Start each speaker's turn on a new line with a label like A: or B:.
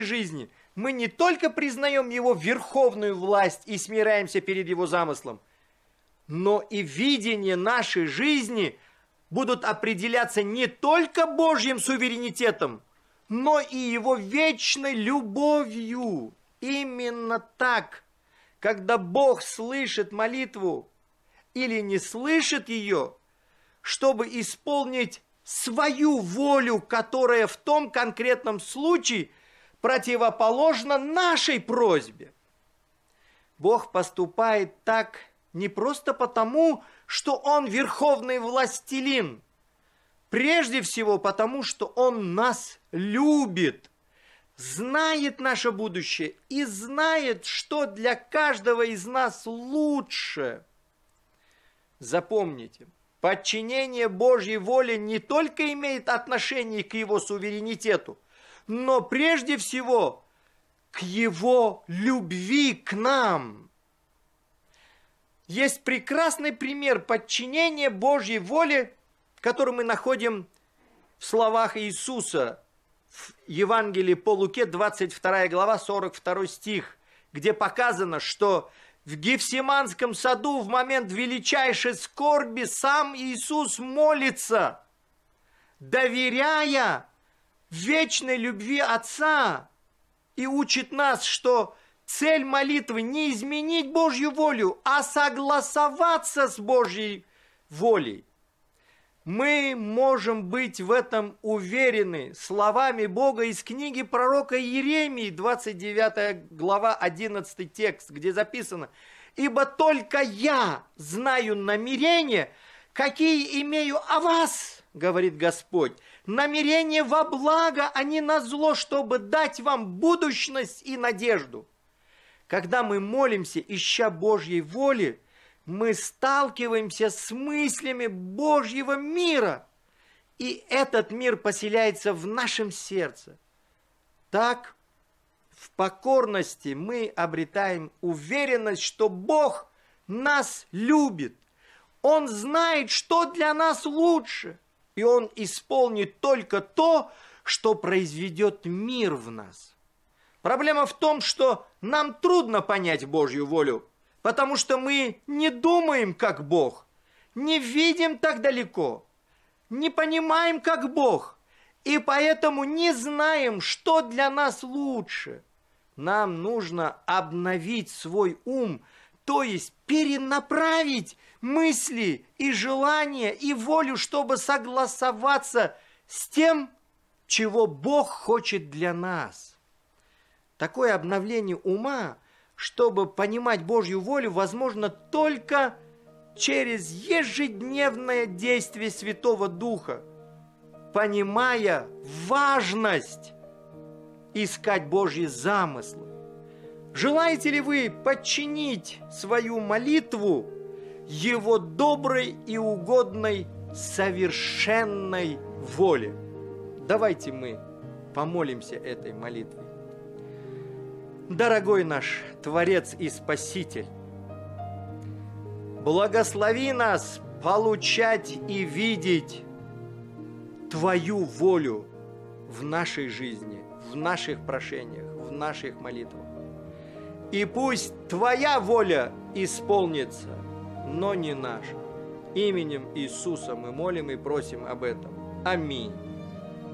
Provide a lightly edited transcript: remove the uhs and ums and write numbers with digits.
A: жизни мы не только признаем Его верховную власть и смираемся перед Его замыслом, но и видение нашей жизни будут определяться не только Божьим суверенитетом, но и Его вечной любовью. Именно так, когда Бог слышит молитву или не слышит ее, чтобы исполнить свою волю, которая в том конкретном случае противоположна нашей просьбе. Бог поступает так не просто потому, что Он верховный властелин, прежде всего потому, что Он нас любит, знает наше будущее и знает, что для каждого из нас лучше. Запомните, подчинение Божьей воле не только имеет отношение к Его суверенитету, но прежде всего к Его любви к нам. Есть прекрасный пример подчинения Божьей воле, который мы находим в словах Иисуса в Евангелии по Луке, 22 глава, 42 стих, где показано, что в Гефсиманском саду в момент величайшей скорби сам Иисус молится, доверяя вечной любви Отца, и учит нас, что цель молитвы не изменить Божью волю, а согласоваться с Божьей волей. Мы можем быть в этом уверены словами Бога из книги пророка Иеремии, 29 глава, 11 текст, где записано: «Ибо только я знаю намерения, какие имею о вас, говорит Господь, намерения во благо, а не на зло, чтобы дать вам будущность и надежду». Когда мы молимся, ища Божьей воли, мы сталкиваемся с мыслями Божьего мира, и этот мир поселяется в нашем сердце. Так, в покорности мы обретаем уверенность, что Бог нас любит. Он знает, что для нас лучше, и Он исполнит только то, что произведет мир в нас. Проблема в том, что нам трудно понять Божью волю, потому что мы не думаем, как Бог, не видим так далеко, не понимаем, как Бог, и поэтому не знаем, что для нас лучше. Нам нужно обновить свой ум, то есть перенаправить мысли и желания и волю, чтобы согласоваться с тем, чего Бог хочет для нас. Такое обновление ума, чтобы понимать Божью волю, возможно только через ежедневное действие Святого Духа, понимая важность искать Божьи замыслы. Желаете ли вы подчинить свою молитву Его доброй и угодной совершенной воле? Давайте мы помолимся этой молитвой. Дорогой наш Творец и Спаситель, благослови нас получать и видеть Твою волю в нашей жизни, в наших прошениях, в наших молитвах. И пусть Твоя воля исполнится, но не наша. Именем Иисуса мы молим и просим об этом. Аминь.